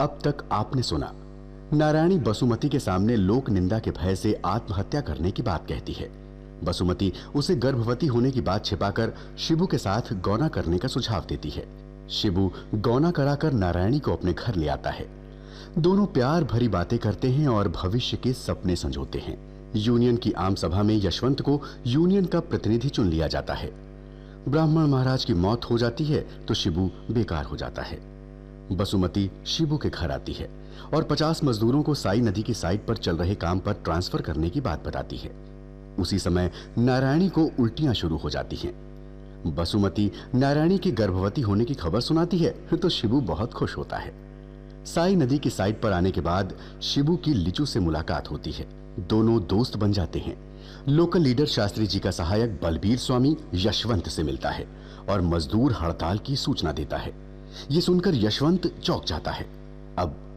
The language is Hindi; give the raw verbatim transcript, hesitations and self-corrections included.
अब तक आपने सुना। नारायणी बसुमती के सामने लोक निंदा के भय से आत्महत्या करने की बात कहती है। बसुमती उसे गर्भवती होने की बात छिपाकर शिबू के साथ गौना करने का सुझाव देती है। शिबू गौना कराकर नारायणी को अपने घर ले आता है। दोनों प्यार भरी बातें करते हैं और भविष्य के सपने संजोते हैं। यूनियन की आम सभा में यशवंत को यूनियन का प्रतिनिधि चुन लिया जाता है। ब्राह्मण महाराज की मौत हो जाती है तो शिबू बेकार हो जाता है। बसुमती शिबू के घर आती है और पचास मजदूरों को साई नदी की साइड पर चल रहे काम पर ट्रांसफर करने की बात बताती है। उसी समय नारायणी को उल्टियां शुरू हो जाती हैं। बसुमती नारायणी की गर्भवती होने की खबर सुनाती है तो शिबू बहुत खुश होता है। साई नदी की साइड पर आने के बाद शिबू की लिचू से मुलाकात होती है। दोनों दोस्त बन जाते हैं। लोकल लीडर शास्त्री जी का सहायक बलबीर स्वामी यशवंत से मिलता है और मजदूर हड़ताल की सूचना देता है। ये सुनकर यशवंत चौंक जाता है। अब